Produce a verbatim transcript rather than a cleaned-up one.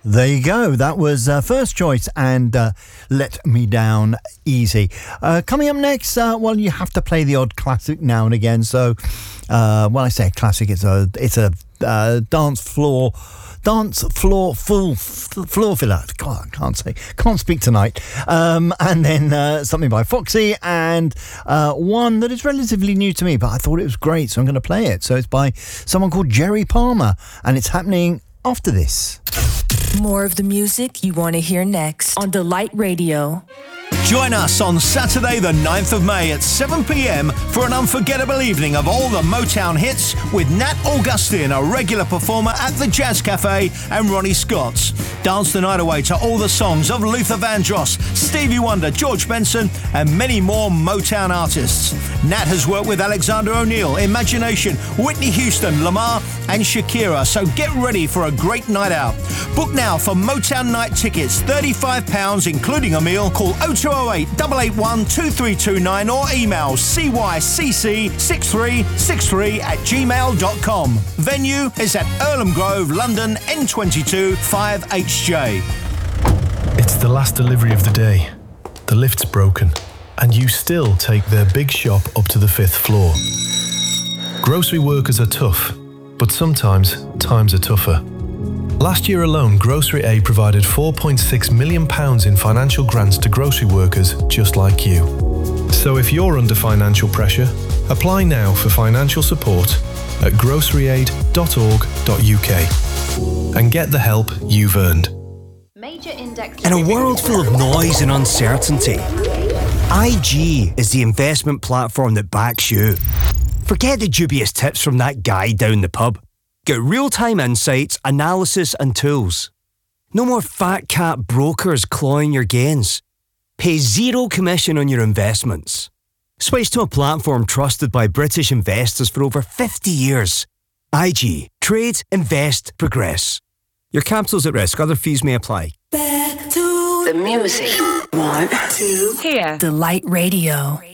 There you go. That was uh, First Choice and uh, Let Me Down Easy. Uh, coming up next, uh, well, you have to play the odd classic now and again. So, uh, when I say classic, it's a it's a uh, dance floor. Dance floor full f- floor filler. God, I can't say, can't speak tonight. Um, and then uh, something by Foxy and uh, one that is relatively new to me, but I thought it was great, so I'm going to play it. So it's by someone called Jerry Palmer, and it's happening after this. More of the music you want to hear next on Delight Radio. Join us on Saturday the ninth of May at seven p.m. for an unforgettable evening of all the Motown hits with Nat Augustine, a regular performer at the Jazz Cafe, and Ronnie Scott's. Dance the night away to all the songs of Luther Vandross, Stevie Wonder, George Benson, and many more Motown artists. Nat has worked with Alexander O'Neal, Imagination, Whitney Houston, Lamar, and Shakira, so get ready for a great night out. Book now for Motown night tickets, thirty-five pounds including a meal. Call oh two oh eight, eight eight one, two three two nine or email c y c c six three six three at gmail dot com. Venue is at Earlham Grove, London, N twenty-two five H J. It's the last delivery of the day. The lift's broken, and you still take their big shop up to the fifth floor. Grocery workers are tough, but sometimes times are tougher. Last year alone, Grocery Aid provided four point six million pounds in financial grants to grocery workers just like you. So if you're under financial pressure, apply now for financial support at grocery aid dot org dot u k and get the help you've earned. In a world full of noise and uncertainty, I G is the investment platform that backs you. Forget the dubious tips from that guy down the pub. Get real-time insights, analysis and tools. No more fat cat brokers clawing your gains. Pay zero commission on your investments. Switch to a platform trusted by British investors for over fifty years. I G. Trade, invest, progress. Your capital's at risk. Other fees may apply. Back to the music. One, two, here. Delight Radio.